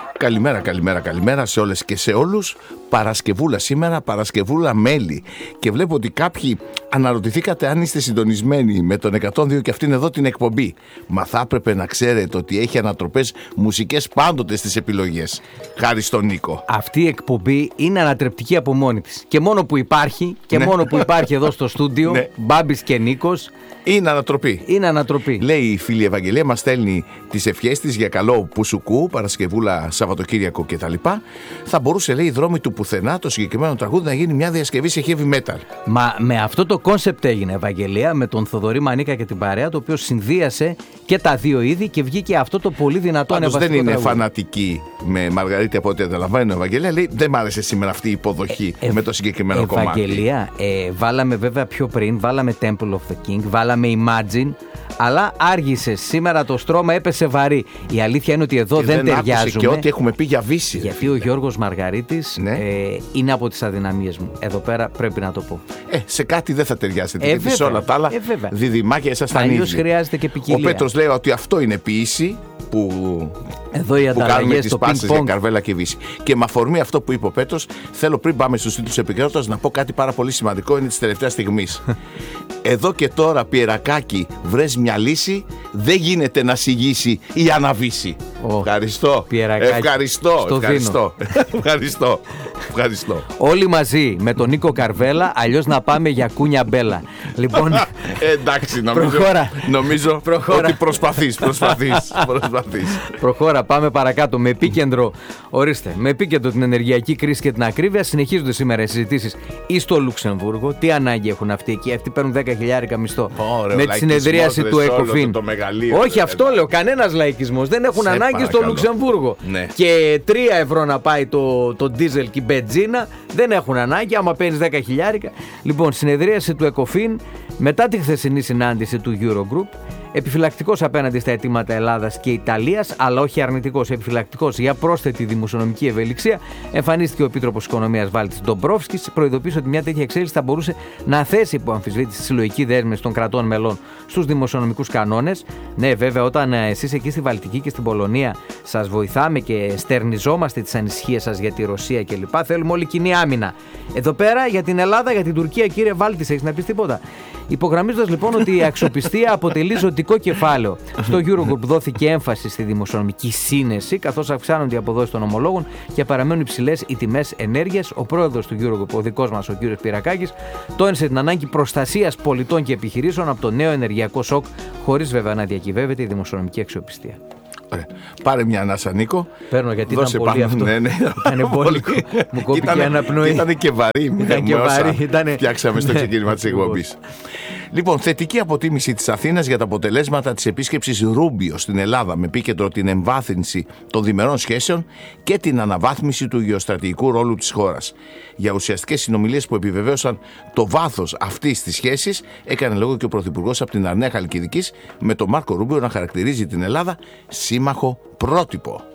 Καλημέρα σε όλες και σε όλους. Παρασκευούλα σήμερα, Παρασκευούλα μέλη. Και βλέπω ότι κάποιοι αναρωτηθήκατε αν είστε συντονισμένοι με τον 102 και αυτήν εδώ την εκπομπή. Μα θα έπρεπε να ξέρετε ότι έχει ανατροπές μουσικές πάντοτε στις επιλογές. Χάρη στον Νίκο. Αυτή η εκπομπή είναι ανατρεπτική από μόνη της. Και μόνο που υπάρχει, μόνο που υπάρχει εδώ στο στούντιο, Μπάμπης και Νίκος. Είναι ανατροπή. Λέει η φίλη Ευαγγελία, μας στέλνει τις ευχές της για καλό Πουσουκού, Παρασκευούλα, Σαββατοκύριακο κτλ. Θα μπορούσε, λέει, η δρόμη του πουθενά, το συγκεκριμένο τραγούδι, να γίνει μια διασκευή σε heavy metal. Μα με αυτό το κόνσεπτ έγινε, Ευαγγελία, με τον Θοδωρή Μανίκα και την παρέα, το οποίο συνδύασε και τα δύο είδη και βγήκε αυτό το πολύ δυνατό ανεβαστικό τραγούδι. Δεν είναι φανατική με Μαργαρίτη από ό,τι καταλαβαίνω, Ευαγγελία. Λέει, δεν μ' άρεσε σήμερα αυτή η υποδοχή με το συγκεκριμένο κομμάτι. Ευαγγελία, βάλαμε βέβαια πιο πριν, βάλαμε Temple of the King, βάλαμε Imagine, αλλά άργησε. Σήμερα το στρώμα έπεσε βαρύ. Η αλήθεια είναι ότι εδώ και δεν ταιριάζουμε. Και ό,τι έχουμε πει για Βύση. Γιατί ο Γιώργος Μαργαρίτης είναι από τις αδυναμίες μου. Εδώ πέρα πρέπει να το πω. Σε κάτι δεν θα ταιριάσετε. Γιατί σε όλα τα άλλα διδυμάκια ήσασταν ίδιοι. Χρειάζεται και ποικιλία. Ο Πέτρος λέει ότι αυτό είναι ποίηση που κάνουμε τις πάσες για Καρβέλα και Βύση. Και με αφορμή αυτό που είπε ο Πέτρος, θέλω πριν πάμε στους τίτλους επικαιρότητας να πω κάτι πάρα πολύ σημαντικό, είναι της τελευταίας στιγμής. Εδώ και τώρα, Πιερακάκη, βρες μια λύση, δεν γίνεται να σιγήσει ή αναβήσει. Ευχαριστώ. Ευχαριστώ. Όλοι μαζί με τον Νίκο Καρβέλα, αλλιώς να πάμε για κούνια μπέλα. Λοιπόν, εντάξει, νομίζω ότι προσπαθείς. Προχώρα, πάμε παρακάτω. Με επίκεντρο, με επίκεντρο την ενεργειακή κρίση και την ακρίβεια, συνεχίζονται σήμερα οι συζητήσεις ή στο Λουξεμβούργο. Τι ανάγκη έχουν αυτοί εκεί? Αυτοί παίρνουν 10.000 μισθό. Με τη συνεδρίαση του ΕΚΟΦΗΝ. Όχι, αυτό λέω. Κανένας λαϊκισμός. Δεν έχουν ανάγκη στο Λουξεμβούργο. Ναι. Και 3 ευρώ να πάει το ντίζελ και η μπενζίνα. Δεν έχουν ανάγκη. Άμα παίρνεις 10.000. Λοιπόν, συνεδρίαση του ΕΚΟΦΗΝ μετά τη χθεσινή συνάντηση του Eurogroup. Επιφυλακτικός απέναντι στα αιτήματα Ελλάδας και Ιταλίας, αλλά όχι αρνητικός, επιφυλακτικός για πρόσθετη δημοσιονομική ευελιξία, εμφανίστηκε ο Επίτροπος Οικονομίας Βάλτης Ντομπρόφσκης. Προειδοποίησε ότι μια τέτοια εξέλιξη θα μπορούσε να θέσει υπό αμφισβήτηση τη συλλογική δέσμευση των κρατών μελών στους δημοσιονομικούς κανόνες. Ναι, βέβαια, όταν εσείς εκεί στη Βαλτική και στην Πολωνία σας βοηθάμε και στερνιζόμαστε τις ανησυχίες σας για τη Ρωσία κλπ., θέλουμε όλη κοινή άμυνα. Εδώ πέρα για την Ελλάδα, για την Τουρκία, κύριε Βάλτης, έχεις να πεις τίποτα? Υπογραμμίζοντας λοιπόν ότι η αξιοπιστία αποτελεί ζωτικό κεφάλαιο. Στο Eurogroup δόθηκε έμφαση στη δημοσιονομική σύνεση, καθώς αυξάνονται οι αποδόσεις των ομολόγων και παραμένουν υψηλές οι τιμές ενέργειας. Ο πρόεδρος του Eurogroup, ο δικός μας, ο κύριος Πιερακάκης, τόνισε την ανάγκη προστασίας πολιτών και επιχειρήσεων από το νέο ενεργειακό σοκ, χωρίς βέβαια να διακυβεύεται η δημοσιονομική αξιοπιστία. Πάρε μια ανάσα, Νίκο. Παίρνω γιατί ήταν πολύ αυτό. Ναι. Ήταν πολύ. Μου κόπηκε ένα πνοή. Ήταν και βαρύ. Φτιάξαμε στο ξεκίνημα της εκπομπής. Λοιπόν, θετική αποτίμηση της Αθήνας για τα αποτελέσματα της επίσκεψης Ρούμπιο στην Ελλάδα, με επίκεντρο την εμβάθυνση των διμερών σχέσεων και την αναβάθμιση του γεωστρατηγικού ρόλου της χώρας. Για ουσιαστικές συνομιλίες που επιβεβαίωσαν το βάθος αυτής της σχέσης, έκανε λόγο και ο Πρωθυπουργός από την Αρνέα Χαλκιδικής, με τον Μάρκο Ρούμπιο να χαρακτηρίζει την Ελλάδα σύμμαχο πρότυπο.